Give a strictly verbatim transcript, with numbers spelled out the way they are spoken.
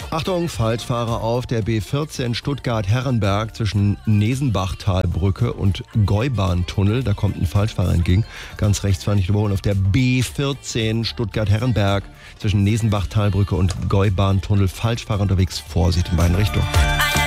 Achtung, Falschfahrer auf der B vierzehn Stuttgart-Herrenberg zwischen Nesenbachtalbrücke und Gäubahntunnel. Da kommt ein Falschfahrer entgegen. Ganz rechts fahren, nicht überholen, auf der B vierzehn Stuttgart-Herrenberg zwischen Nesenbachtalbrücke und Gäubahntunnel. Falschfahrer unterwegs, Vorsicht in beiden Richtungen.